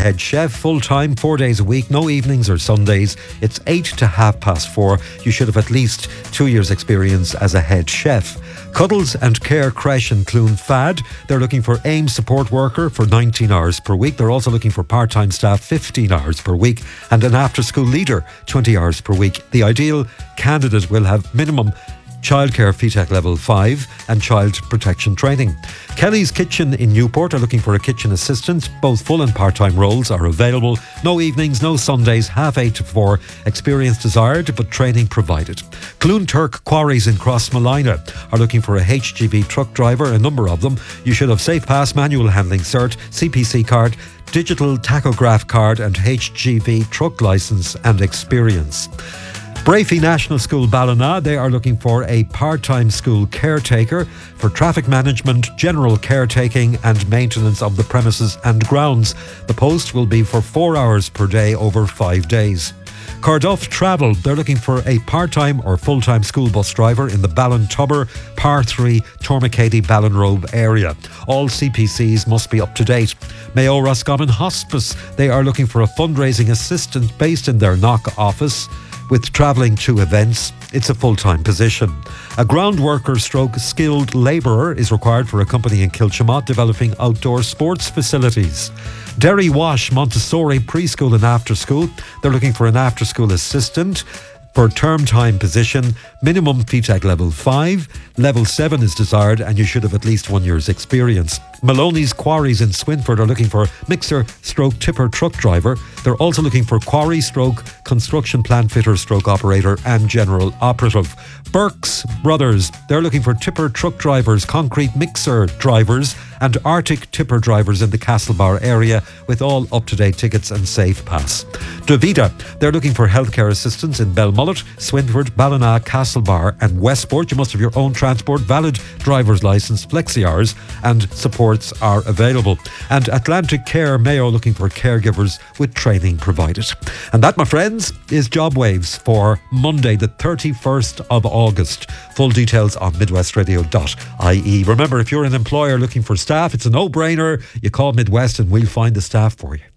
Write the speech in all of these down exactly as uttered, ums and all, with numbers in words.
head chef, full-time, four days a week, no evenings or Sundays. It's eight to half past four. You should have at least two years' experience as a head chef. Cuddles and Care Creche in Clonfad. They're looking for AIM support worker for nineteen hours per week. They're also looking for part-time staff, fifteen hours per week, and an after-school leader, twenty hours per week. The ideal candidate will have minimum childcare F E T A C level five and child protection training. Kelly's Kitchen in Newport are looking for a kitchen assistant. Both full and part-time roles are available. No evenings, no Sundays, half eight to four. Experience desired, but training provided. Clune Turk Quarries in Crossmolina are looking for a H G V truck driver, a number of them. You should have Safe Pass, manual handling cert, C P C card, digital tachograph card and H G V truck licence and experience. Brafey National School Ballina, they are looking for a part-time school caretaker for traffic management, general caretaking and maintenance of the premises and grounds. The post will be for four hours per day over five days. Carduff Travel, they're looking for a part-time or full-time school bus driver in the Ballintubber, Par three, Tormacady, Ballinrobe area. All C P Cs must be up to date. Mayo Roscommon Hospice, they are looking for a fundraising assistant based in their Knock office, with travelling to events. It's a full-time position. A ground worker stroke skilled labourer is required for a company in Kilchimott developing outdoor sports facilities. Derry Wash Montessori Preschool and After School. They're looking for an after-school assistant for term time position. Minimum F E T A C level five. Level seven is desired and you should have at least one year's experience. Maloney's Quarries in Swinford are looking for mixer stroke tipper truck driver. They're also looking for quarry stroke construction plant fitter stroke operator and general operative. Burke's Brothers, they're looking for tipper truck drivers, concrete mixer drivers and Arctic tipper drivers in the Castlebar area with all up-to-date tickets and Safe Pass. Davida, they're looking for healthcare assistants in Belmullet, Swinford, Ballina, Castlebar and Westport. You must have your own transport, valid driver's licence, flexi hours and supports are available. And Atlantic Care Mayo looking for caregivers with training provided. And that, my friends, is Job Waves for Monday the thirty-first of August. Full details on midwest radio dot I E. Remember, if you're an employer looking for staff, it's a no-brainer. You call Midwest and we'll find the staff for you.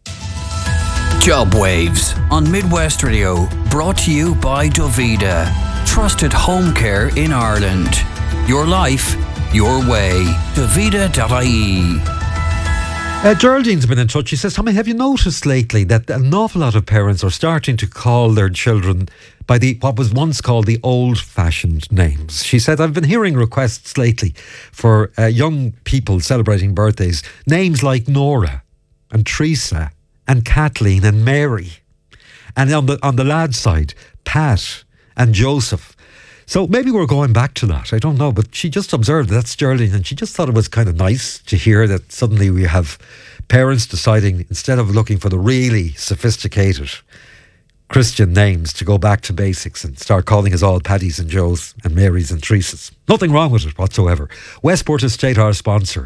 Job Waves on Midwest Radio, brought to you by Davida. Trusted home care in Ireland. Your life, your way. Davida dot I E. Uh, Geraldine's been in touch. She says, Tommy, have you noticed lately that an awful lot of parents are starting to call their children by the what was once called the old-fashioned names? She said, I've been hearing requests lately for uh, young people celebrating birthdays, names like Nora and Teresa and Kathleen and Mary. And on the on the lad's side, Pat and Joseph. So maybe we're going back to that. I don't know. But she just observed that's Geraldine and she just thought it was kind of nice to hear that suddenly we have parents deciding, instead of looking for the really sophisticated Christian names, to go back to basics and start calling us all Paddies and Joes and Marys and Teresas. Nothing wrong with it whatsoever. Westport Estate, our sponsor.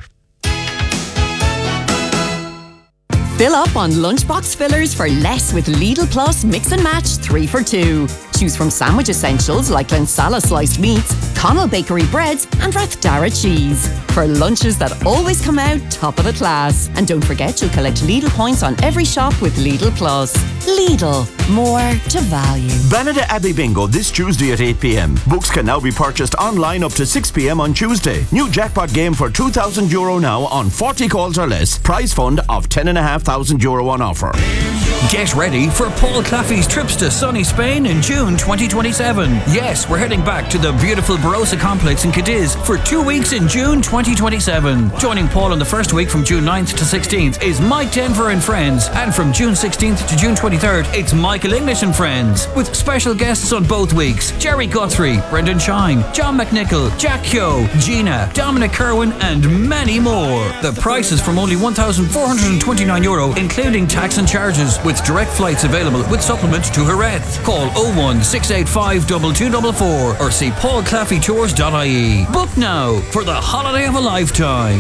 Fill up on lunchbox fillers for less with Lidl Plus Mix and Match three for two. Choose from sandwich essentials like Lensala sliced meats, Connell Bakery breads and Rathdara cheese. For lunches that always come out top of the class. And don't forget you'll collect Lidl points on every shop with Lidl Plus. Lidl, more to value. Bernadette Abbey Bingo this Tuesday at eight p.m. Books can now be purchased online up to six p.m. on Tuesday. New jackpot game for two thousand euro now on forty calls or less. Prize fund of ten and a half thousand euro on offer. Get ready for Paul Claffey's trips to sunny Spain in June twenty twenty-seven. Yes, we're heading back to the beautiful Barossa complex in Cadiz for two weeks in June twenty twenty-seven. Joining Paul on the first week from June ninth to sixteenth is Mike Denver and Friends, and from June sixteenth to June twenty-third it's Michael English and Friends, with special guests on both weeks: Jerry Guthrie, Brendan Shine, John McNichol, Jack Kyo, Gina, Dominic Kerwin and many more. The price is from only one thousand four hundred twenty-nine euro including tax and charges, with direct flights available with supplement to Jerez. Call oh one six eight five two two four four or see paul claffey tours dot I E. Book now for the holiday of a lifetime.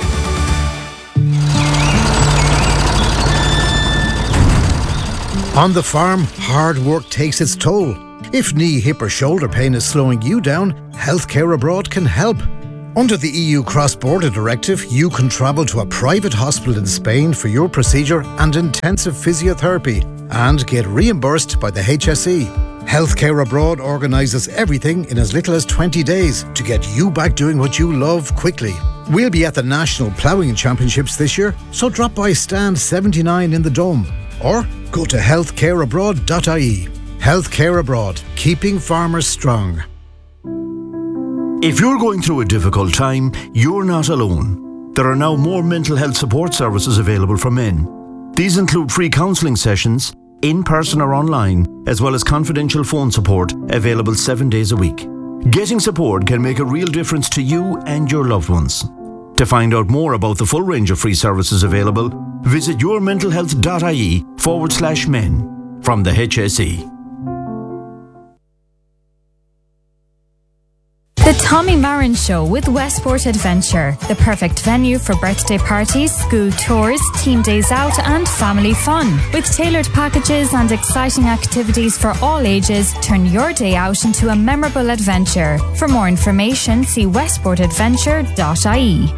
On the farm, hard work takes its toll. If knee, hip or shoulder pain is slowing you down, Healthcare Abroad can help. Under the E U Cross-Border Directive, you can travel to a private hospital in Spain for your procedure and intensive physiotherapy and get reimbursed by the H S E. Healthcare Abroad organises everything in as little as twenty days to get you back doing what you love quickly. We'll be at the National Ploughing Championships this year, so drop by stand seventy-nine in the Dome or go to healthcare abroad dot I E. Healthcare Abroad, keeping farmers strong. If you're going through a difficult time, you're not alone. There are now more mental health support services available for men. These include free counselling sessions, in person or online, as well as confidential phone support available seven days a week. Getting support can make a real difference to you and your loved ones. To find out more about the full range of free services available, visit yourmentalhealth.ie forward slash men from the H S E. The Tommy Marin Show with Westport Adventure, the perfect venue for birthday parties, school tours, team days out and family fun. With tailored packages and exciting activities for all ages, turn your day out into a memorable adventure. For more information, see westport adventure dot I E.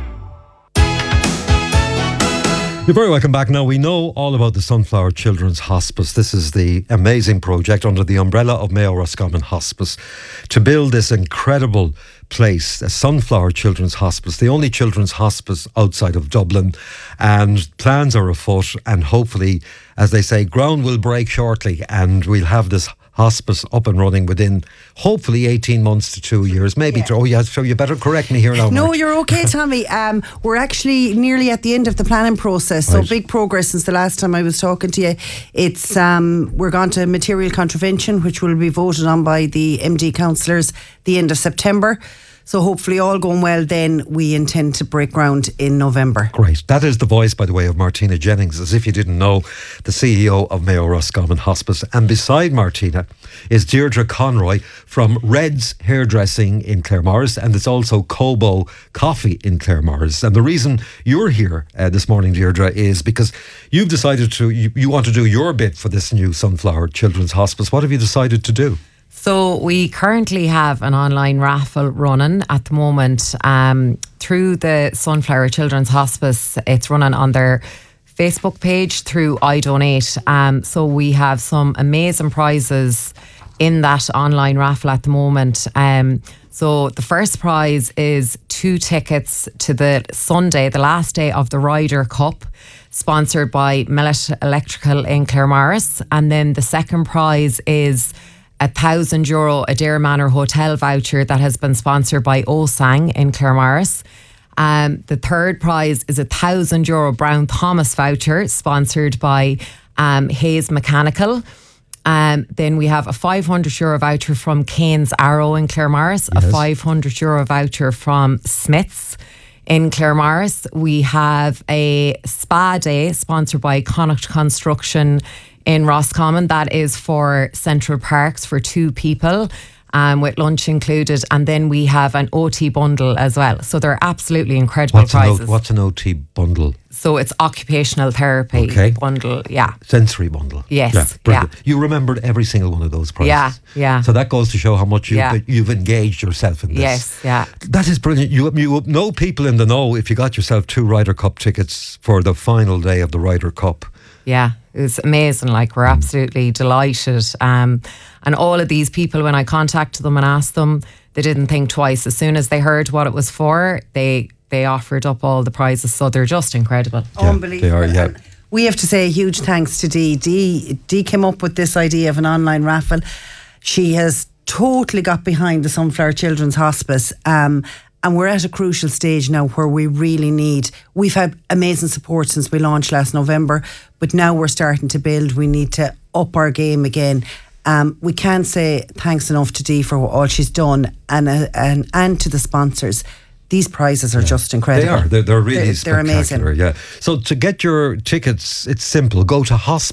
You're very welcome back. Now, we know all about the Sunflower Children's Hospice. This is the amazing project under the umbrella of Mayo Roscommon Hospice to build this incredible place, a Sunflower Children's Hospice, the only children's hospice outside of Dublin. And plans are afoot, and hopefully, as they say, ground will break shortly and we'll have this hospice up and running within hopefully eighteen months to two years, maybe. Yeah. To, oh yeah, so you better correct me here now. No, Mark. you're okay, Tommy. Um, we're actually nearly at the end of the planning process, so Right. big progress since the last time I was talking to you. It's um, we're gone to material contravention, which will be voted on by the M D councillors the end of September. So hopefully all going well, then we intend to break ground in November. Great. That is the voice, by the way, of Martina Jennings, as if you didn't know, the C E O of Mayo Roscommon Hospice. And beside Martina is Deirdre Conroy from Red's Hairdressing in Claremorris, and it's also Cobo Coffee in Claremorris. And the reason you're here uh, this morning, Deirdre, is because you've decided to, you, you want to do your bit for this new Sunflower Children's Hospice. What have you decided to do? So we currently have an online raffle running at the moment um, through the Sunflower Children's Hospice. It's running on their Facebook page through iDonate. Um, so we have some amazing prizes in that online raffle at the moment. Um, so the first prize is two tickets to the Sunday, the last day of the Ryder Cup, sponsored by Millet Electrical in Claremorris. And then the second prize is a thousand euro Adair Manor hotel voucher that has been sponsored by Osang in Claremorris. Um, the third prize is a thousand euro Brown Thomas voucher sponsored by um, Hayes Mechanical. Um, then we have a five hundred euro voucher from Kane's Arrow in Claremorris, yes. A five hundred euro voucher from Smith's in Claremorris. We have a spa day sponsored by Connacht Construction in Roscommon. That is for Central Parks for two people, um, with lunch included. And then we have an O T bundle as well. So they're absolutely incredible what's prizes. An o- what's an O T bundle? So it's occupational therapy okay. bundle, yeah. Sensory bundle. Yes, yeah, brilliant. yeah. You remembered every single one of those prizes. Yeah, yeah. So that goes to show how much you've, yeah. you've engaged yourself in this. Yes, yeah. That is brilliant. You, you know people in the know if you got yourself two Ryder Cup tickets for the final day of the Ryder Cup. Yeah, it was amazing. Like, we're absolutely delighted. Um, and all of these people, when I contacted them and asked them, they didn't think twice. As soon as they heard what it was for, they they offered up all the prizes. So they're just incredible. Yeah, Unbelievable. they are, yeah. And we have to say a huge thanks to Dee. Dee. Dee came up with this idea of an online raffle. She has totally got behind the Sunflower Children's Hospice. Um, And we're at a crucial stage now where we really need, we've had amazing support since we launched last November, but now we're starting to build. We need to up our game again. Um, we can't say thanks enough to Dee for all she's done, and uh, and, and to the sponsors. These prizes are yeah. just incredible. They are. They're, they're really they're, spectacular. They're amazing. Yeah. So to get your tickets, it's simple. Go to hospice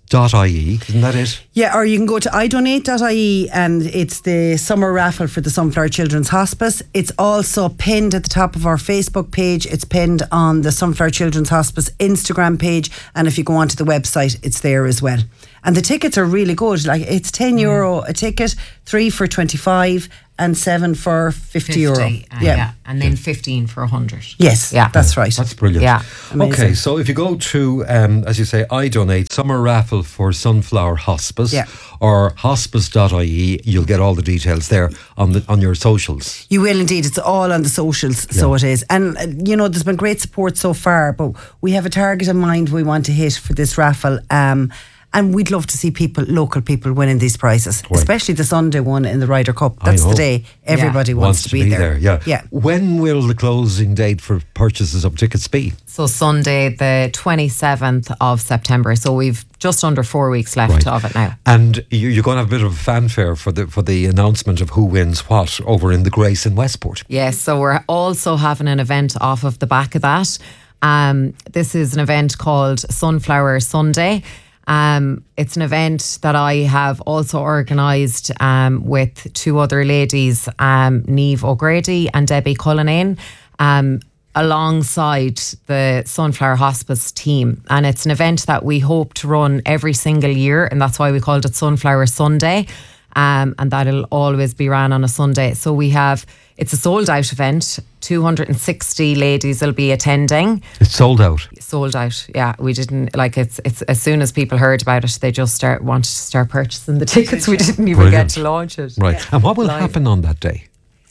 Dot I E, isn't that it? Yeah, or you can go to i donate dot I E and it's the summer raffle for the Sunflower Children's Hospice. It's also pinned at the top of our Facebook page. It's pinned on the Sunflower Children's Hospice Instagram page. And if you go onto the website, it's there as well. And the tickets are really good. Like it's ten euro a ticket, three for twenty-five and seven for fifty, euro. Uh, yeah. yeah. And then fifteen for one hundred. Yes, yeah. that's right. That's brilliant. Yeah. Amazing. Okay, so if you go to, um, as you say, I Donate, summer raffle for Sunflower Hospice, Yeah. or hospice dot I E, you'll get all the details there on the on your socials. You will indeed. It's all on the socials, so it is. And, uh, you know, there's been great support so far, but we have a target in mind we want to hit for this raffle. Um, and we'd love to see people, local people, winning these prizes, Right. especially the Sunday one in the Ryder Cup. I That's the know. day everybody wants, to be, there. Yeah. Yeah. When will the closing date for purchases of tickets be? So Sunday, the twenty-seventh of September. So we've just under four weeks left Right. of it now. And you- you're going to have a bit of fanfare for the for the announcement of who wins what over in the Grace in Westport. Yes, so we're also having an event off of the back of that. Um, this is an event called Sunflower Sunday. Um, it's an event that I have also organised um, with two other ladies, um, Niamh O'Grady and Debbie Cullinane, um, alongside the Sunflower Hospice team. And it's an event that we hope to run every single year, and that's why we called it Sunflower Sunday. Um, and that'll always be ran on a Sunday. So we have, it's a sold out event. two hundred sixty ladies will be attending. It's sold out. Sold out. Yeah, we didn't like it's. It's as soon as people heard about it, they just start wanted to start purchasing the tickets. We didn't even Brilliant. get to launch it. Right. And what will Live. happen on that day?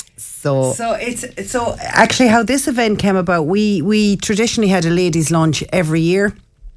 So, So it's so actually how this event came about. We we traditionally had a ladies' lunch every year,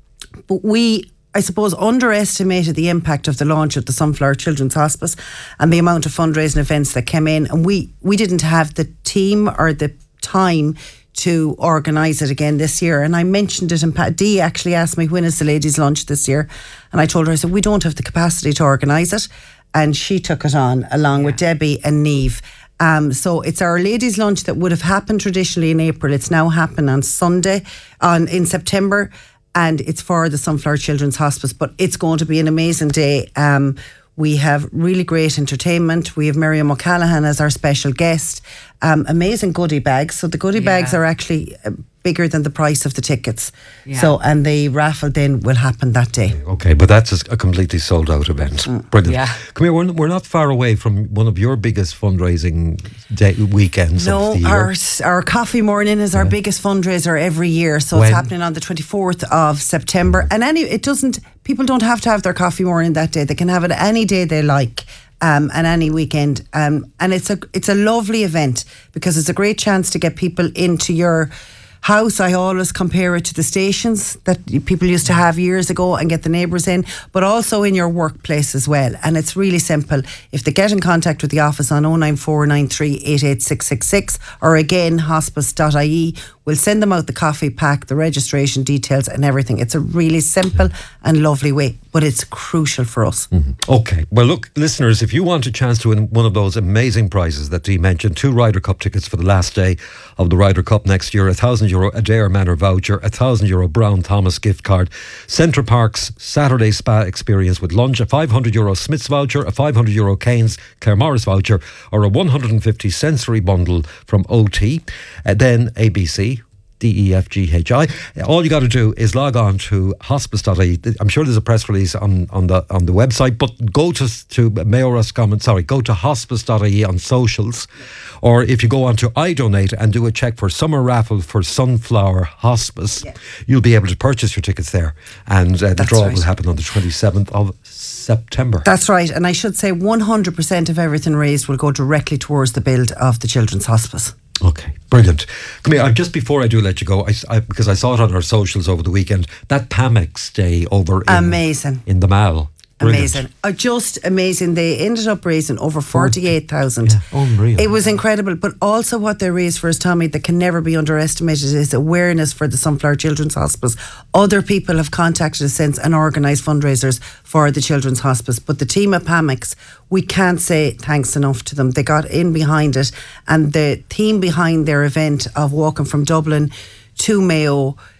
but we, I suppose, underestimated the impact of the launch of the Sunflower Children's Hospice and the amount of fundraising events that came in, and we we didn't have the team or the time to organise it again this year. And I mentioned it, and Pat Dee actually asked me, when is the ladies' lunch this year? And I told her, I said, we don't have the capacity to organise it, and she took it on along with Debbie and Niamh. Um, so it's our ladies' lunch that would have happened traditionally in April. It's now happened on Sunday, on in September, and it's for the Sunflower Children's Hospice. But it's going to be an amazing day. Um, we have really great entertainment. We have Miriam O'Callaghan as our special guest. Um, amazing goodie bags. So the goodie bags are actually uh, bigger than the price of the tickets. Yeah. So and the raffle then will happen that day. Okay, but that's a, a completely sold out event. Brilliant. Yeah. Come here, we're, we're not far away from one of your biggest fundraising day, weekends No, of the year. our our coffee morning is our biggest fundraiser every year. So When? it's happening on the twenty-fourth of September. And any it doesn't people don't have to have their coffee morning that day. They can have it any day they like. Um, and any weekend, um, and it's a it's a lovely event because it's a great chance to get people into your house. I always compare it to the stations that people used to have years ago and get the neighbours in, but also in your workplace as well. And it's really simple. If they get in contact with the office on oh nine four nine three eight eight six six six or again hospice dot I E, we'll send them out the coffee pack, the registration details and everything. It's a really simple and lovely way, but it's crucial for us. Mm-hmm. Okay. Well, look, listeners, if you want a chance to win one of those amazing prizes that Dee mentioned, two Ryder Cup tickets for the last day of the Ryder Cup next year, a thousand euro Adair Manor voucher, a thousand euro Brown Thomas gift card, Centre Park's Saturday spa experience with lunch, a five hundred euro Smith's voucher, a five hundred euro Keynes Kermaris voucher, or a one hundred fifty sensory bundle from O T, uh, then A B C, D E F G H I. All you got to do is log on to hospice dot I E. I'm sure there's a press release on, on the on the website, but go to to Mayor Roscommon, sorry, go to hospice dot I E on socials, or if you go on to I Donate and do a check for summer raffle for Sunflower Hospice, yeah. you'll be able to purchase your tickets there, and uh, the That's draw right. will happen on the twenty-seventh of September. That's right, and I should say one hundred percent of everything raised will go directly towards the build of the Children's Hospice. Okay, brilliant. Come here, just before I do let you go, I, I, because I saw it on our socials over the weekend, that Pamex day over in, Amazing. in the Mall. Brilliant. Amazing. Uh, just amazing. They ended up raising over forty-eight thousand. Yeah, unreal. It was incredible. But also what they raised for us, Tommy, that can never be underestimated is awareness for the Sunflower Children's Hospice. Other people have contacted us since and organised fundraisers for the Children's Hospice. But the team at Pamex, we can't say thanks enough to them. They got in behind it, and the theme behind their event of walking from Dublin to Mayo,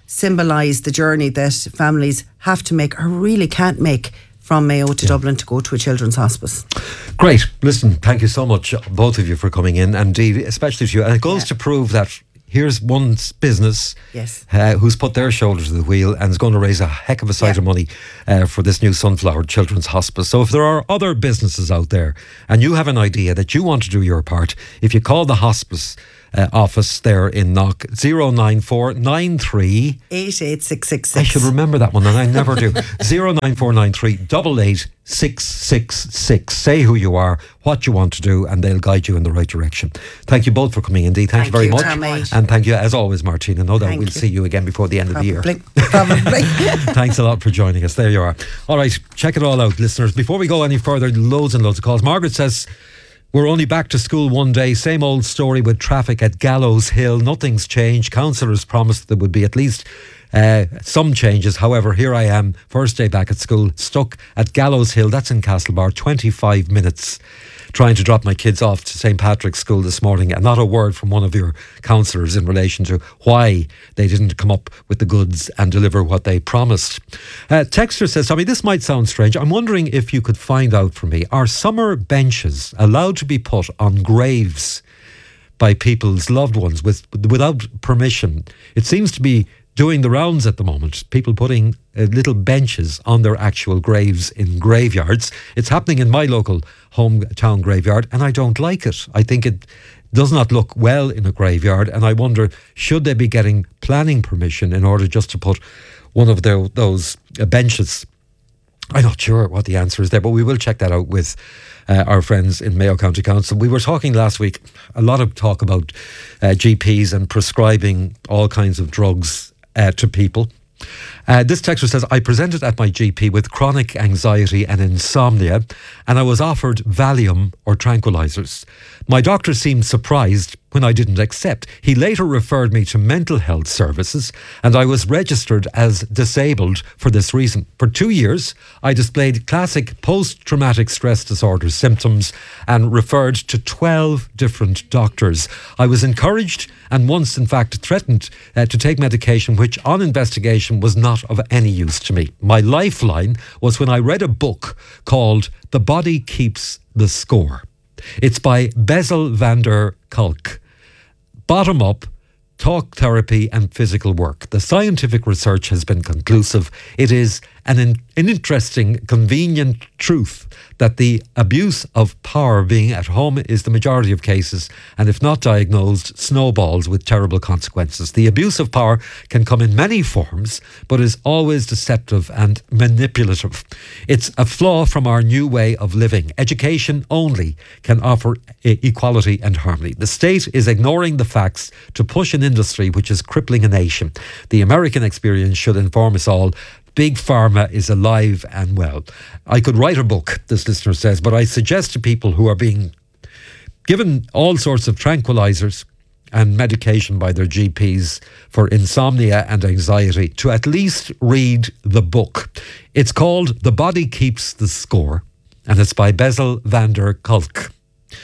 symbolise the journey that families have to make or really can't make from Mayo to yeah. Dublin to go to a children's hospice. Great. Listen, thank you so much, both of you, for coming in, and Dee, especially to you. And it goes yeah. to prove that here's one business yes. uh, who's put their shoulder to the wheel and is going to raise a heck of a sight yeah. of money uh, for this new Sunflower Children's Hospice. So if there are other businesses out there and you have an idea that you want to do your part, if you call the hospice uh, office there in Knock, zero nine four nine three eight eight six six six. I should remember that one and I never do. zero nine four nine three eight eight six six six. Say who you are, what you want to do, and they'll guide you in the right direction. Thank you both for coming in, Dee. Thank, thank you very you, much. Tommy. And thank you as always, Martina. No doubt thank we'll you. see you again before the end Probably. of the year. Probably. Thanks a lot for joining us. There you are. All right, check it all out, listeners. Before we go any further, loads and loads of calls. Margaret says, we're only back to school one day. Same old story with traffic at Gallows Hill. Nothing's changed. Councillors promised there would be at least uh, some changes. However, here I am, first day back at school, stuck at Gallows Hill. That's in Castlebar. twenty-five minutes trying to drop my kids off to Saint Patrick's School this morning, and not a word from one of your councillors in relation to why they didn't come up with the goods and deliver what they promised. Uh, Texter says, I mean, this might sound strange. I'm wondering if you could find out for me, are summer benches allowed to be put on graves by people's loved ones with without permission? It seems to be doing the rounds at the moment, people putting uh, little benches on their actual graves in graveyards. It's happening in my local hometown graveyard, and I don't like it. I think it does not look well in a graveyard, and I wonder, should they be getting planning permission in order just to put one of their, those uh, benches? I'm not sure what the answer is there, but we will check that out with uh, our friends in Mayo County Council. We were talking last week, a lot of talk about uh, G Ps and prescribing all kinds of drugs Uh, to people. Uh, this texter says, I presented at my G P with chronic anxiety and insomnia, and I was offered Valium or tranquilizers. My doctor seemed surprised when I didn't accept. He later referred me to mental health services, and I was registered as disabled for this reason. For two years, I displayed classic post-traumatic stress disorder symptoms and referred to twelve different doctors. I was encouraged and once, in fact, threatened uh, to take medication which, on investigation, was not of any use to me. My lifeline was when I read a book called The Body Keeps the Score. It's by Bessel van der Kolk. Bottom up, talk therapy and physical work. The scientific research has been conclusive. It is an, in, an interesting, convenient truth that the abuse of power being at home is the majority of cases, and if not diagnosed, snowballs with terrible consequences. The abuse of power can come in many forms, but is always deceptive and manipulative. It's a flaw from our new way of living. Education only can offer e- equality and harmony. The state is ignoring the facts to push an industry which is crippling a nation. The American experience should inform us all. Big Pharma is alive and well. I could write a book, this listener says, but I suggest to people who are being given all sorts of tranquilizers and medication by their G Ps for insomnia and anxiety to at least read the book. It's called The Body Keeps the Score, and it's by Bessel van der Kolk.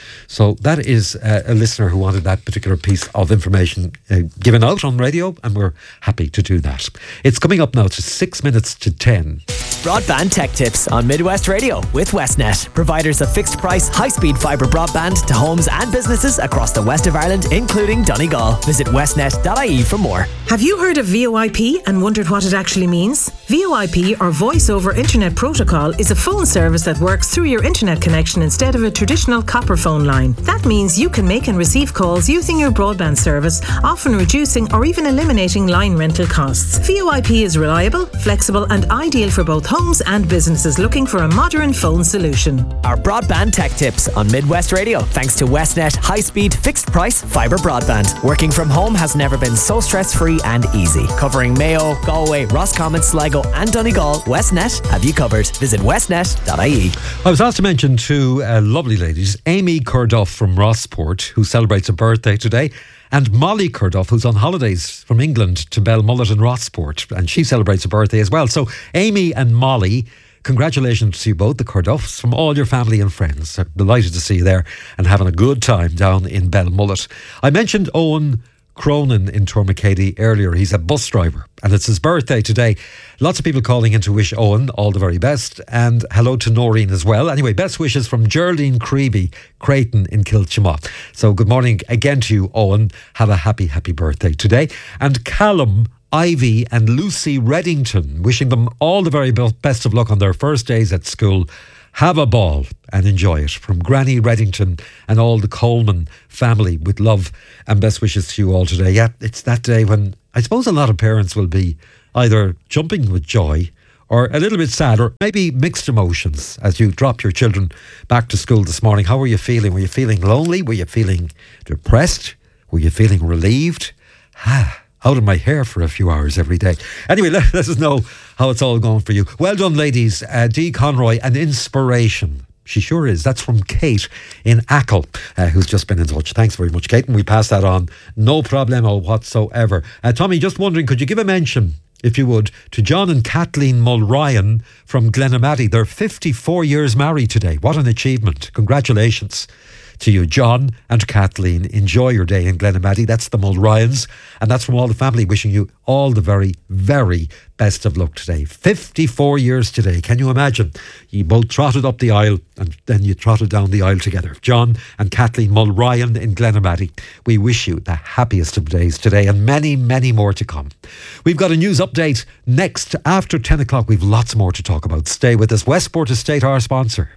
So that is uh, a listener who wanted that particular piece of information uh, given out on radio, and we're happy to do that. It's coming up now to six minutes to ten. Broadband Tech Tips on Midwest Radio with Westnet, providers of fixed price, high speed fibre broadband to homes and businesses across the west of Ireland, including Donegal. Visit westnet dot I E for more. Have you heard of V O I P and wondered what it actually means? V O I P, or Voice over Internet Protocol, is a phone service that works through your internet connection instead of a traditional copper phone line. That means you can make and receive calls using your broadband service, often reducing or even eliminating line rental costs. V O I P is reliable, flexible and ideal for both homes and businesses looking for a modern phone solution. Our Broadband Tech Tips on Midwest Radio, thanks to Westnet high-speed, fixed-price fibre broadband. Working from home has never been so stress-free and easy. Covering Mayo, Galway, Roscommon, Sligo and Donegal, Westnet have you covered. Visit westnet dot I E. I was asked to mention two uh, lovely ladies, Amy Curduff from Rossport, who celebrates a birthday today, and Molly Curduff, who's on holidays from England to Belmullet and Rossport, and she celebrates a birthday as well. So Amy and Molly, congratulations to you both, the Curduffs, from all your family and friends. I'm delighted to see you there and having a good time down in Belmullet. I mentioned Owen Cronin in Tormacady earlier. He's a bus driver and it's his birthday today. Lots of people calling in to wish Owen all the very best, and hello to Noreen as well. Anyway, best wishes from Geraldine Creevy, Creighton in Kilchima. So good morning again to you, Owen. Have a happy, happy birthday today. And Callum, Ivy and Lucy Reddington, wishing them all the very best of luck on their first days at school. Have a ball and enjoy it. From Granny Reddington and all the Coleman family, with love and best wishes to you all today. Yeah, it's that day when I suppose a lot of parents will be either jumping with joy or a little bit sad, or maybe mixed emotions as you drop your children back to school this morning. How were you feeling? Were you feeling lonely? Were you feeling depressed? Were you feeling relieved? Ah, out of my hair for a few hours every day. Anyway, let, let us know how it's all going for you. Well done, ladies. Uh, Dee Conroy, an inspiration. She sure is. That's from Kate in Ackle, uh, who's just been in touch. Thanks very much, Kate. And we pass that on. No problemo whatsoever. Uh, Tommy, just wondering, could you give a mention, if you would, to John and Kathleen Mulryan from Glenamaddy? They're fifty-four years married today. What an achievement. Congratulations to you, John and Kathleen. Enjoy your day in Glenamaddy. That's the Mulryans, and that's from all the family, wishing you all the very, very best of luck today. fifty-four years today. Can you imagine? You both trotted up the aisle and then you trotted down the aisle together. John and Kathleen Mulryan in Glenamaddy. We wish you the happiest of days today, and many, many more to come. We've got a news update next after ten o'clock. We've lots more to talk about. Stay with us. Westport Estate, our sponsor.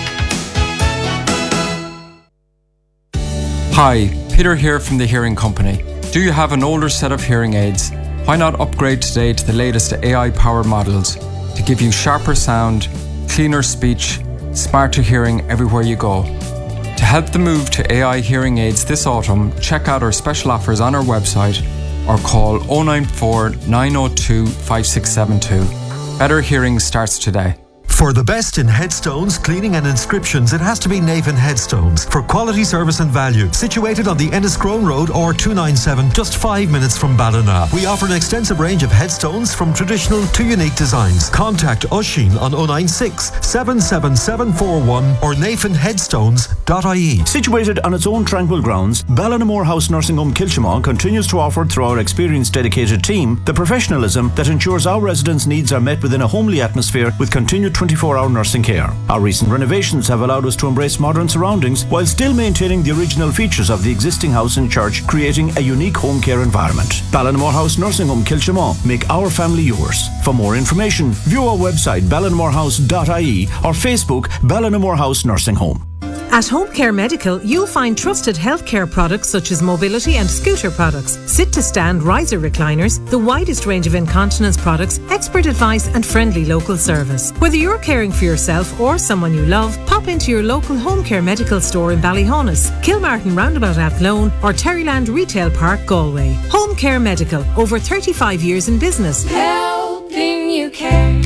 Hi, Peter here from the Hearing Company. Do you have an older set of hearing aids? Why not upgrade today to the latest A I-powered models to give you sharper sound, cleaner speech, smarter hearing everywhere you go? To help the move to A I hearing aids this autumn, check out our special offers on our website or call oh nine four, nine oh two, five six seven two. Better hearing starts today. For the best in headstones, cleaning and inscriptions, it has to be Navan Headstones. For quality service and value. Situated on the Enniscrone Road or two ninety-seven, just five minutes from Ballina. We offer an extensive range of headstones from traditional to unique designs. Contact Oisín on oh nine six, seven seven seven four one or navan headstones dot I E. Situated on its own tranquil grounds, Ballinamore House Nursing Home Kilchima continues to offer, through our experienced dedicated team, the professionalism that ensures our residents' needs are met within a homely atmosphere with continued twenty-four hour nursing care. Our recent renovations have allowed us to embrace modern surroundings while still maintaining the original features of the existing house and church, creating a unique home care environment. Ballinamore House Nursing Home Kilchima. Make our family yours. For more information, view our website ballinamore house dot I E or Facebook Ballinamore House Nursing Home. At Home Care Medical, you'll find trusted healthcare products such as mobility and scooter products, sit-to-stand riser recliners, the widest range of incontinence products, expert advice and friendly local service. Whether you're caring for yourself or someone you love, pop into your local Home Care Medical store in Ballyhonus, Kilmartin Roundabout Athlone or Terryland Retail Park, Galway. Home Care Medical, over thirty-five years in business. Helping you care.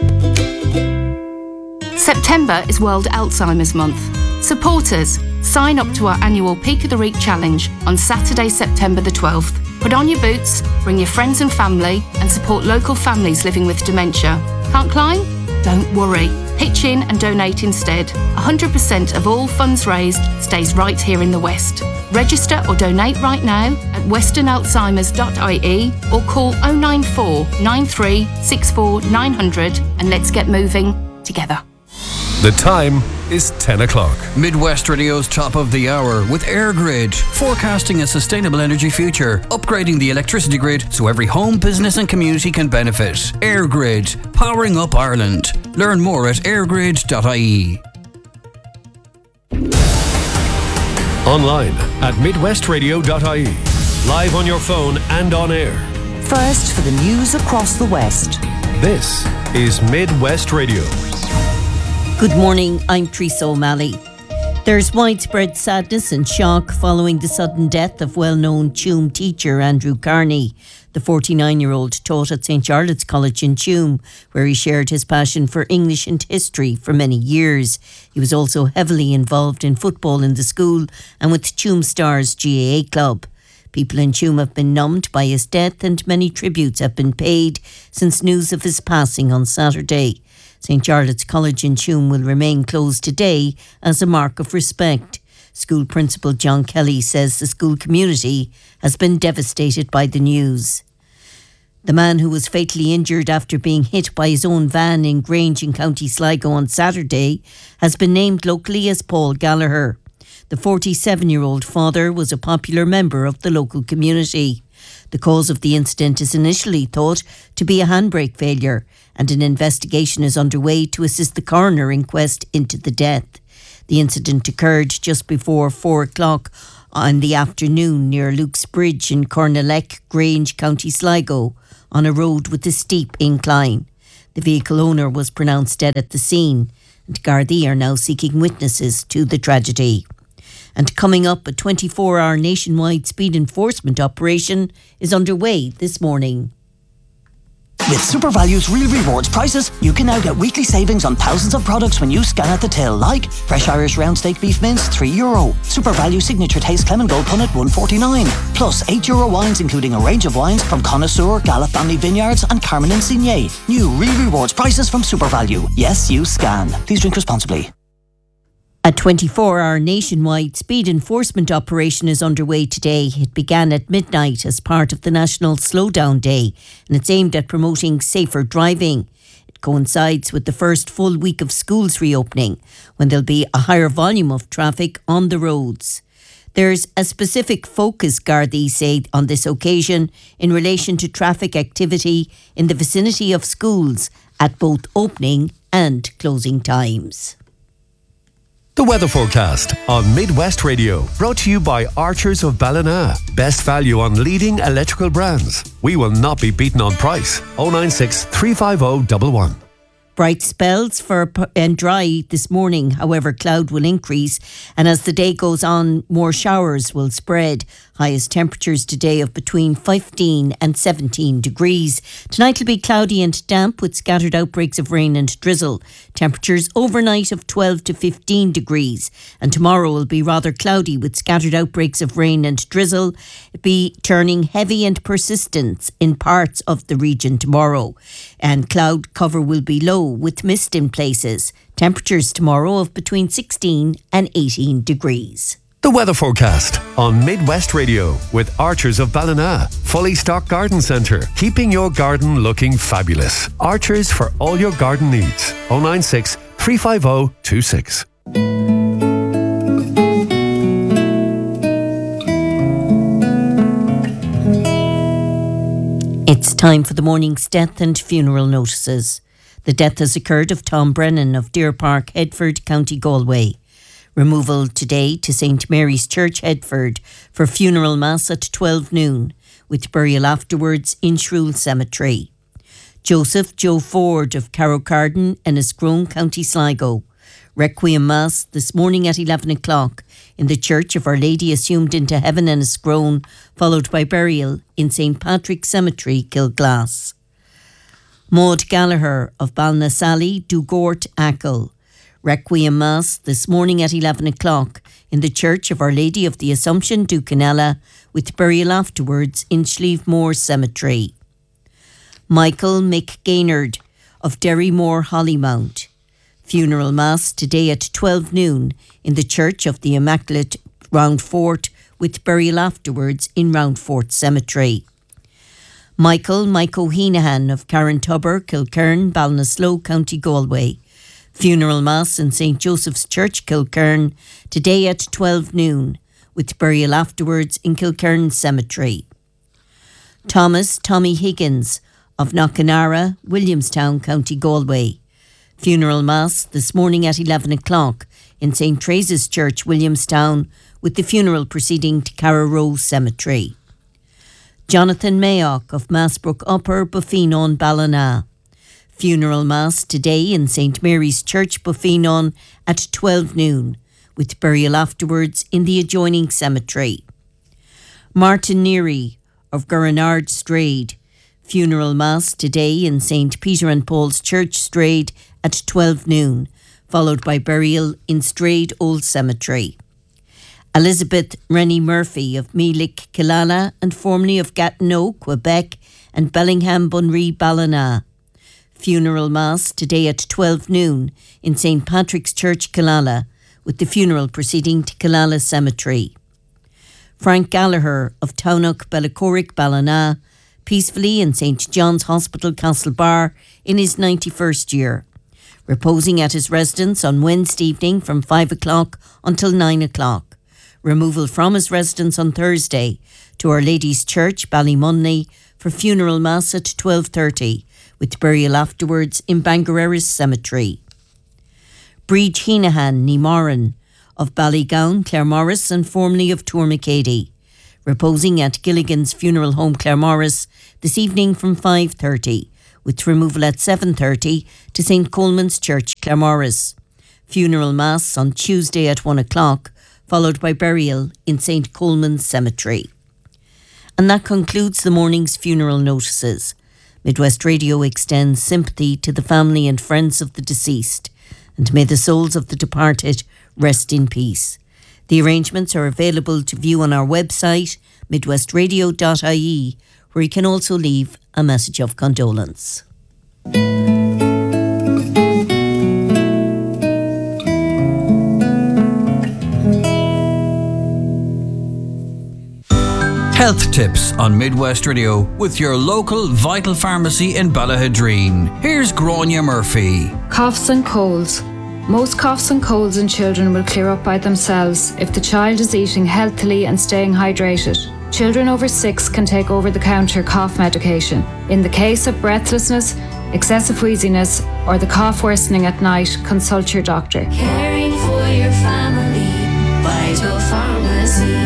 September is World Alzheimer's Month. Supporters, sign up to our annual Peak of the Reek Challenge on Saturday, September the twelfth. Put on your boots, bring your friends and family and support local families living with dementia. Can't climb? Don't worry. Pitch in and donate instead. one hundred percent of all funds raised stays right here in the West. Register or donate right now at western alzheimers dot I E or call oh nine four, nine three six four, nine hundred and let's get moving together. The time is ten o'clock. Midwest Radio's top of the hour with EirGrid, forecasting a sustainable energy future, upgrading the electricity grid so every home, business and community can benefit. EirGrid, powering up Ireland. Learn more at air grid dot I E. Online at midwest radio dot I E. Live on your phone and on air. First for the news across the West. This is Midwest Radio. Good morning, I'm Teresa O'Malley. There's widespread sadness and shock following the sudden death of well-known Tuam teacher Andrew Carney. The forty-nine-year-old taught at Saint Charlotte's College in Tuam, where he shared his passion for English and history for many years. He was also heavily involved in football in the school and with Tuam Stars G A A club. People in Tuam have been numbed by his death and many tributes have been paid since news of his passing on Saturday. Saint Charlotte's College in Tuam will remain closed today as a mark of respect. School Principal John Kelly says the school community has been devastated by the news. The man who was fatally injured after being hit by his own van in Grange in County Sligo on Saturday has been named locally as Paul Gallagher. The forty-seven-year-old father was a popular member of the local community. The cause of the incident is initially thought to be a handbrake failure, and an investigation is underway to assist the coroner inquest into the death. The incident occurred just before four o'clock on the afternoon near Luke's Bridge in Cornelec, Grange, County Sligo, on a road with a steep incline. The vehicle owner was pronounced dead at the scene, and Gardaí are now seeking witnesses to the tragedy. And coming up, a twenty-four hour nationwide speed enforcement operation is underway this morning. With SuperValue's Real Rewards prices, you can now get weekly savings on thousands of products when you scan at the till, like fresh Irish round steak beef mince, three euro. SuperValue Signature Taste Clement Gold Punnet, one forty-nine. Plus eight euro wines, including a range of wines from Connoisseur, Gala Family Vineyards and Carmen Insigne. New Real Rewards prices from SuperValue. Yes, you scan. Please drink responsibly. A twenty-four hour nationwide speed enforcement operation is underway today. It began at midnight as part of the National Slowdown Day, and it's aimed at promoting safer driving. It coincides with the first full week of schools reopening, when there'll be a higher volume of traffic on the roads. There's a specific focus, Gardaí say, on this occasion in relation to traffic activity in the vicinity of schools at both opening and closing times. The weather forecast on Midwest Radio, brought to you by Archers of Ballina. Best value on leading electrical brands. We will not be beaten on price. oh nine six, three five oh, one one. Bright spells for and dry this morning. However, cloud will increase, and as the day goes on, more showers will spread. Highest temperatures today of between fifteen and seventeen degrees. Tonight will be cloudy and damp with scattered outbreaks of rain and drizzle. Temperatures overnight of twelve to fifteen degrees. And tomorrow will be rather cloudy with scattered outbreaks of rain and drizzle. It'll be turning heavy and persistent in parts of the region tomorrow. And cloud cover will be low with mist in places. Temperatures tomorrow of between sixteen and eighteen degrees. The weather forecast on Midwest Radio with Archers of Ballina. Fully stocked garden centre, keeping your garden looking fabulous. Archers for all your garden needs. oh nine six, three five oh, two six. It's time for the morning's death and funeral notices. The death has occurred of Tom Brennan of Deer Park, Headford, County Galway. Removal today to Saint Mary's Church, Headford, for funeral mass at twelve noon, with burial afterwards in Shrule Cemetery. Joseph Joe Ford of Carrowcarden, Enniscrone, County Sligo. Requiem mass this morning at eleven o'clock in the Church of Our Lady Assumed into Heaven, Enniscrone, followed by burial in Saint Patrick's Cemetery, Kilglass. Maud Gallagher of Balnasally, Dugort, Achill. Requiem Mass this morning at eleven o'clock in the Church of Our Lady of the Assumption, Ducanella, with burial afterwards in Schlievemore Cemetery. Michael McGaynard of Derrymore, Hollymount. Funeral Mass today at twelve noon in the Church of the Immaculate, Roundfort, with burial afterwards in Roundfort Cemetery. Michael Mike O'Heenahan of Carrantubber, Kilkern, Ballinasloe, County Galway. Funeral Mass in Saint Joseph's Church, Kilkern, today at twelve noon, with burial afterwards in Kilkern Cemetery. Thomas Tommy Higgins of Knockanara, Williamstown, County Galway. Funeral Mass this morning at eleven o'clock in Saint Teresa's Church, Williamstown, with the funeral proceeding to Carraroe Cemetery. Jonathan Mayock of Massbrook Upper, Buffenon, Ballina. Funeral Mass today in Saint Mary's Church, Buffenon, at twelve noon, with burial afterwards in the adjoining cemetery. Martin Neary of Gurnard Strade. Funeral Mass today in Saint Peter and Paul's Church, Strade, at twelve noon, followed by burial in Strade Old Cemetery. Elizabeth Rennie Murphy of Meelick, Killala, and formerly of Gatineau, Quebec, and Bellingham, Bunree, Ballina. Funeral Mass today at twelve noon in Saint Patrick's Church, Killala, with the funeral proceeding to Killala Cemetery. Frank Gallagher of Townuk, Bellacorrick, Ballina, peacefully in Saint John's Hospital, Castlebar, in his ninety-first year, reposing at his residence on Wednesday evening from five o'clock until nine o'clock. Removal from his residence on Thursday to Our Lady's Church, Ballymunny, for funeral mass at twelve thirty, with burial afterwards in Bangareras Cemetery. Breed Heenahan Neemoran of Ballygown, Claremorris, and formerly of Tourmacady, reposing at Gilligan's Funeral Home, Claremorris, this evening from five thirty, with removal at seven thirty to Saint Coleman's Church, Claremorris. Funeral mass on Tuesday at one o'clock, followed by burial in Saint Coleman's Cemetery. And that concludes the morning's funeral notices. Midwest Radio extends sympathy to the family and friends of the deceased, and may the souls of the departed rest in peace. The arrangements are available to view on our website, midwest radio dot I E, where you can also leave a message of condolence. Health tips on Midwest Radio with your local Vital Pharmacy in Ballahadreen. Here's Grania Murphy. Coughs and colds. Most coughs and colds in children will clear up by themselves if the child is eating healthily and staying hydrated. Children over six can take over-the-counter cough medication. In the case of breathlessness, excessive wheeziness, or the cough worsening at night, consult your doctor. Caring for your family, Vital Pharmacies.